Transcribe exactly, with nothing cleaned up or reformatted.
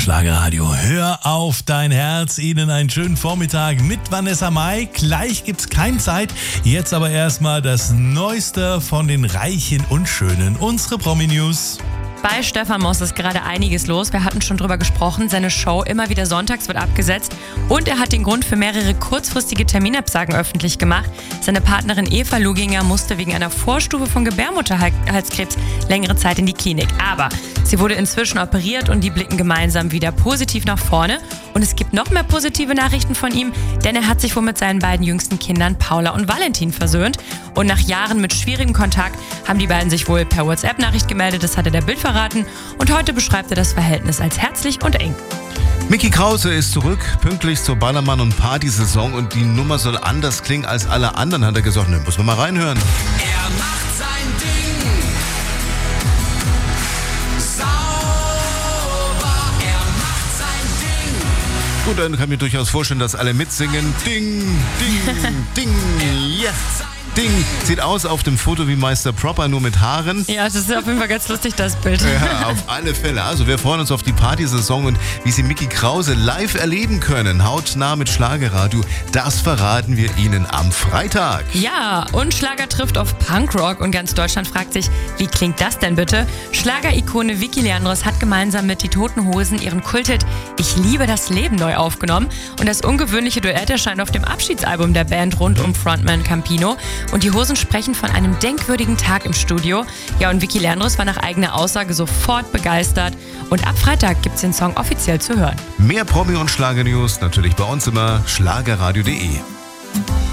Schlagerradio. Hör auf dein Herz. Ihnen einen schönen Vormittag mit Vanessa Mai. Gleich gibt's keine Zeit. Jetzt aber erstmal das Neueste von den Reichen und Schönen. Unsere Promi-News. Bei Stefan Moss ist gerade einiges los. Wir hatten schon drüber gesprochen. Seine Show immer wieder sonntags wird abgesetzt. Und er hat den Grund für mehrere kurzfristige Terminabsagen öffentlich gemacht. Seine Partnerin Eva Luginger musste wegen einer Vorstufe von Gebärmutterhalskrebs längere Zeit in die Klinik. Aber sie wurde inzwischen operiert und die blicken gemeinsam wieder positiv nach vorne. Und es gibt noch mehr positive Nachrichten von ihm, denn er hat sich wohl mit seinen beiden jüngsten Kindern Paula und Valentin versöhnt. Und nach Jahren mit schwierigem Kontakt haben die beiden sich wohl per WhatsApp-Nachricht gemeldet. Das hatte der Bild verraten. Und heute beschreibt er das Verhältnis als herzlich und eng. Micky Krause ist zurück, pünktlich zur Ballermann- und Partysaison. Und die Nummer soll anders klingen als alle anderen, hat er gesagt. Ne, muss man mal reinhören. Er macht sein Ding. Sauber. Er macht sein Ding. Gut, dann kann ich mir durchaus vorstellen, dass alle mitsingen. Ding, ding, ding, ja. Ding. Sieht aus auf dem Foto wie Meister Proper, nur mit Haaren. Ja, das ist auf jeden Fall ganz lustig, das Bild. Ja, auf alle Fälle. Also wir freuen uns auf die Partysaison und wie Sie Micky Krause live erleben können. Hautnah mit Schlagerradio. Das verraten wir Ihnen am Freitag. Ja, und Schlager trifft auf Punkrock und ganz Deutschland fragt sich, wie klingt das denn bitte? Schlager-Ikone Vicky Leandros hat gemeinsam mit Die Toten Hosen ihren Kulthit Ich liebe das Leben neu aufgenommen. Und das ungewöhnliche Duett erscheint auf dem Abschiedsalbum der Band rund um Frontman Campino. Und die Hosen sprechen von einem denkwürdigen Tag im Studio. Ja, und Vicky Leandros war nach eigener Aussage sofort begeistert. Und ab Freitag gibt's den Song offiziell zu hören. Mehr Promi- und Schlager-News natürlich bei uns immer schlagerradio punkt de.